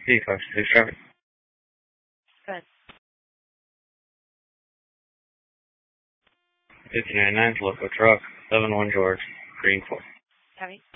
D5, traffic. Good. 59.9, local truck, 71 George, green 4. Copy.